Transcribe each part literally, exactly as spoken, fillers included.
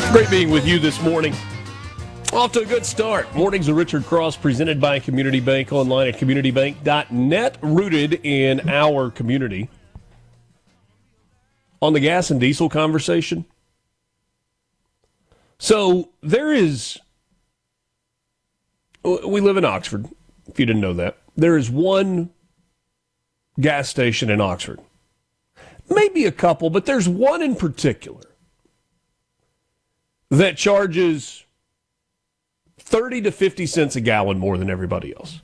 Great being with you this morning. Off to a good start. Mornings with Richard Cross, presented by Community Bank, online at community bank dot net, rooted in our community. On the gas and diesel conversation. So there is, we live in Oxford, if you didn't know that. There is one gas station in Oxford. Maybe a couple, but there's one in particular that charges thirty to fifty cents a gallon more than everybody else.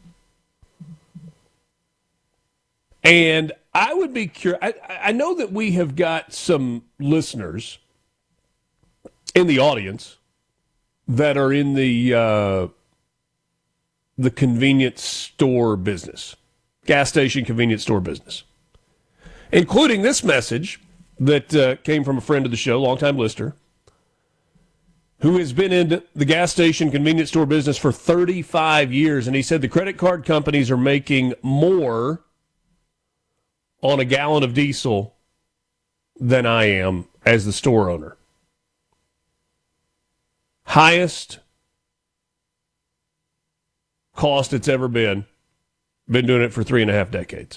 And I would be curious. I, I know that we have got some listeners in the audience that are in the uh, the convenience store business, gas station convenience store business, including this message that uh, came from a friend of the show, longtime listener, who has been in the gas station convenience store business for thirty-five years. And he said the credit card companies are making more on a gallon of diesel than I am as the store owner. Highest cost it's ever been. Been doing it for three and a half decades.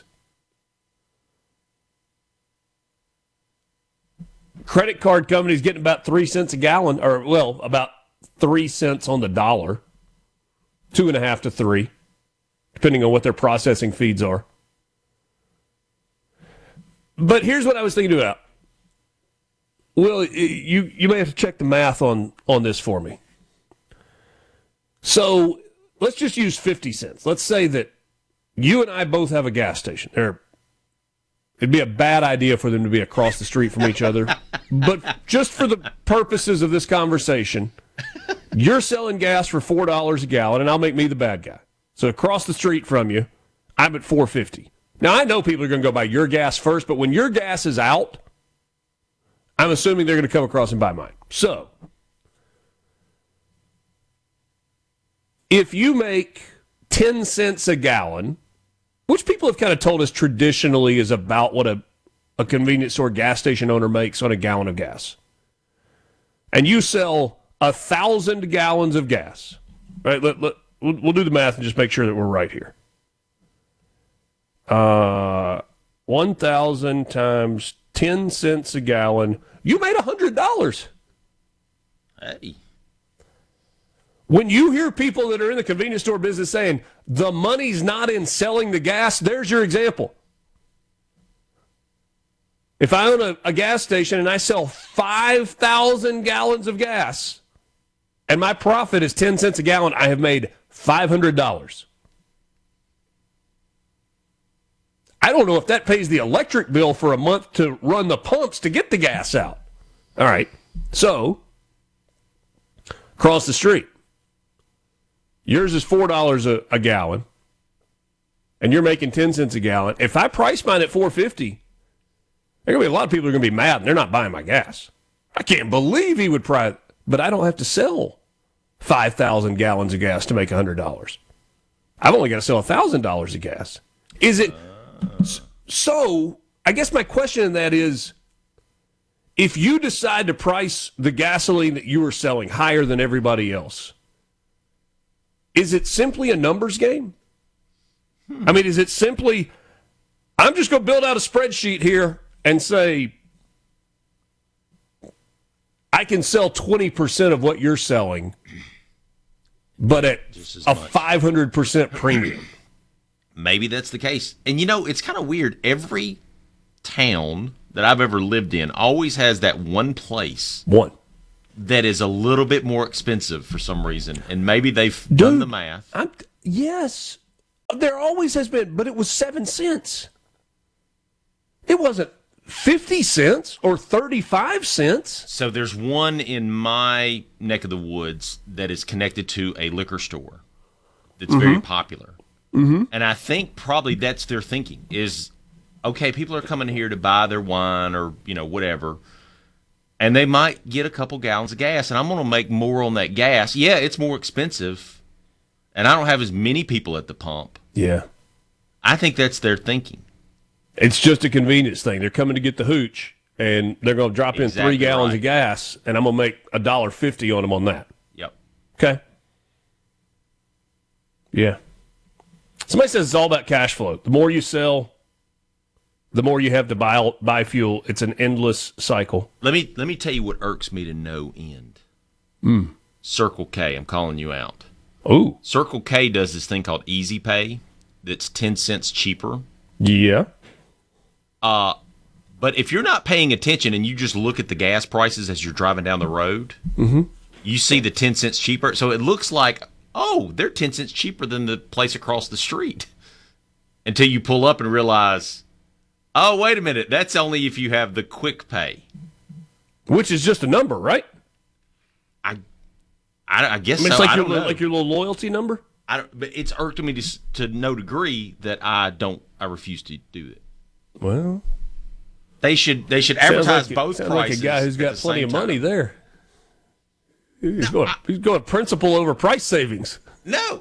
Credit card companies getting about three cents a gallon, or, well, about three cents on the dollar. Two and a half to three, depending on what their processing fees are. But here's what I was thinking about. Well, you, you may have to check the math on, on this for me. So let's just use fifty cents. Let's say that you and I both have a gas station. Or it'd be a bad idea for them to be across the street from each other. But just for the purposes of this conversation, you're selling gas for four dollars a gallon, and I'll make me the bad guy. So across the street from you, I'm at four fifty. Now, I know people are going to go buy your gas first, but when your gas is out, I'm assuming they're going to come across and buy mine. So, if you make ten cents a gallon, which people have kind of told us traditionally is about what a, a convenience store gas station owner makes on a gallon of gas, and you sell a thousand gallons of gas, right? Let, let, we'll, we'll do the math and just make sure that we're right here. Uh, one thousand times ten cents a gallon. You made one hundred dollars. Hey. When you hear people that are in the convenience store business saying, the money's not in selling the gas, there's your example. If I own a, a gas station and I sell five thousand gallons of gas and my profit is ten cents a gallon, I have made five hundred dollars. I don't know if that pays the electric bill for a month to run the pumps to get the gas out. All right. So, across the street, yours is four dollars a, a gallon, and you're making ten cents a gallon. If I price mine at four fifty, there are going to be a lot of people who are going to be mad, and they're not buying my gas. I can't believe he would price, but I don't have to sell five thousand gallons of gas to make one hundred dollars. I've only got to sell one thousand dollars of gas. Is it... So, I guess my question in that is, if you decide to price the gasoline that you are selling higher than everybody else, is it simply a numbers game? Hmm. I mean, is it simply, I'm just going to build out a spreadsheet here and say, I can sell twenty percent of what you're selling, but at a much. five hundred percent premium? Maybe that's the case. And, you know, it's kind of weird. Every town that I've ever lived in always has that one place. One. That is a little bit more expensive for some reason. And maybe they've Dude, done the math. I'm, yes. There always has been, but it was seven cents. It wasn't fifty cents or thirty-five cents. So there's one in my neck of the woods that is connected to a liquor store that's mm-hmm. very popular. Mm-hmm. And I think probably that's their thinking is, okay, people are coming here to buy their wine or, you know, whatever, and they might get a couple gallons of gas, and I'm going to make more on that gas. Yeah, it's more expensive, and I don't have as many people at the pump. Yeah. I think that's their thinking. It's just a convenience thing. They're coming to get the hooch, and they're going to drop in Exactly three gallons right. of gas, and I'm going to make a dollar fifty on them on that. Yep. Okay. Yeah. Somebody says it's all about cash flow. The more you sell, the more you have to buy buy fuel. It's an endless cycle. Let me let me tell you what irks me to no end. Mm. Circle K, I'm calling you out. Oh. Circle K does this thing called Easy Pay that's ten cents cheaper. Yeah. Uh, but if you're not paying attention and you just look at the gas prices as you're driving down the road, mm-hmm. you see the ten cents cheaper. So it looks like, oh, they're ten cents cheaper than the place across the street. Until you pull up and realize, oh, wait a minute, that's only if you have the quick pay. Which is just a number, right? I I, I guess I mean, it's so. like, I your, don't know. like your little loyalty number? I don't, but it's irked me to, to no degree that I don't. I refuse to do it. Well, they should they should sounds advertise like, both sounds prices. like a guy who's at got the plenty same of money time. there. He's, No, going, I- he's going principal over price savings. No,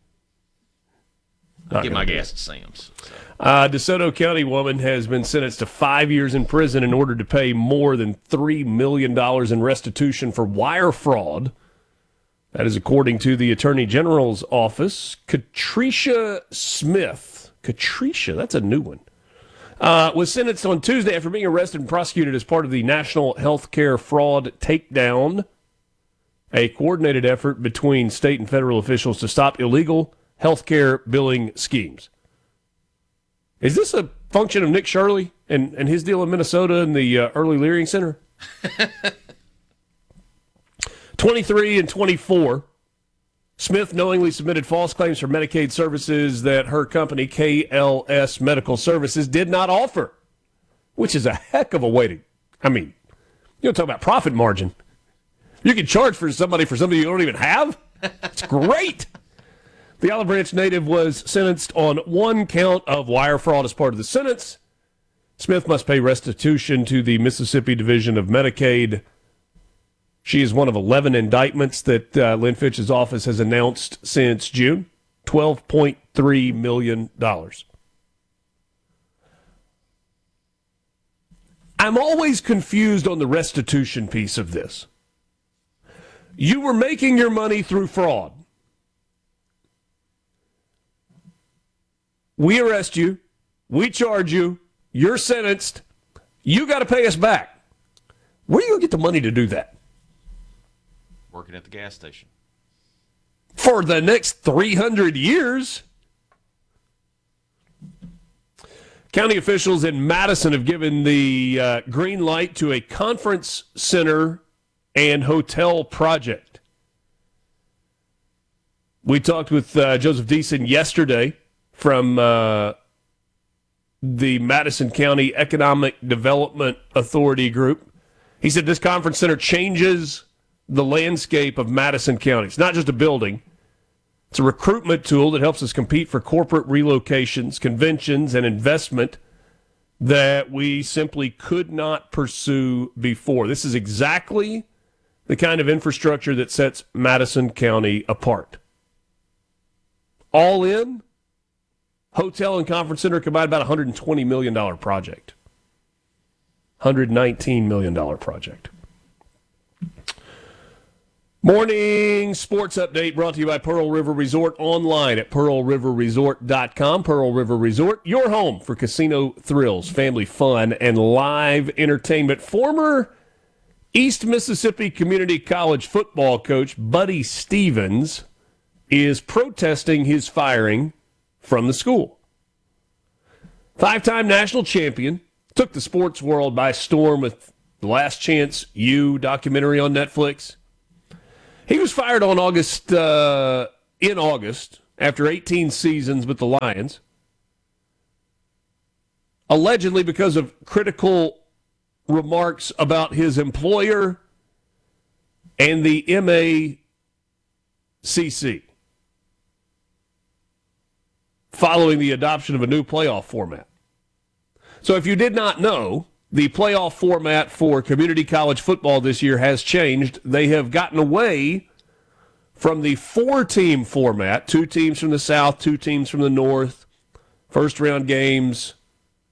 Not get gonna my do gas it. at Sam's. So. Uh, DeSoto County woman has been sentenced to five years in prison in order to pay more than three million dollars in restitution for wire fraud. That is according to the Attorney General's office. Katricia Smith, Katricia, that's a new one, uh, was sentenced on Tuesday after being arrested and prosecuted as part of the National Healthcare Fraud Takedown, a coordinated effort between state and federal officials to stop illegal healthcare billing schemes. Is this a function of Nick Shirley and, and his deal in Minnesota and the uh, Early Leering Center? twenty-three and twenty-four, Smith knowingly submitted false claims for Medicaid services that her company, K L S Medical Services, did not offer, which is a heck of a way to, I mean, you don't talk about profit margin. You can charge for somebody for something you don't even have? It's great. The Olive Branch native was sentenced on one count of wire fraud as part of the sentence. Smith must pay restitution to the Mississippi Division of Medicaid. She is one of eleven indictments that uh, Lynn Fitch's office has announced since June, twelve point three million dollars. I'm always confused on the restitution piece of this. You were making your money through fraud. We arrest you. We charge you. You're sentenced. You got to pay us back. Where are you going to get the money to do that? Working at the gas station. For the next three hundred years? County officials in Madison have given the uh, green light to a conference center and hotel project. We talked with uh, Joseph Deason yesterday from uh, the Madison County Economic Development Authority Group. He said this conference center changes the landscape of Madison County. It's not just a building. It's a recruitment tool that helps us compete for corporate relocations, conventions, and investment that we simply could not pursue before. This is exactly the kind of infrastructure that sets Madison County apart. All in, hotel and conference center combined about a one hundred twenty million dollars project. one hundred nineteen million dollars project. Morning sports update brought to you by Pearl River Resort, online at pearl river resort dot com. Pearl River Resort, your home for casino thrills, family fun, and live entertainment. Former East Mississippi Community College football coach Buddy Stevens is protesting his firing from the school. Five-time national champion, took the sports world by storm with The Last Chance U documentary on Netflix. He was fired on August, uh, in August, after eighteen seasons with the Lions, allegedly because of critical remarks about his employer and the M A C C, following the adoption of a new playoff format. So if you did not know, the playoff format for community college football this year has changed. They have gotten away from the four-team format, two teams from the South, two teams from the North, first-round games,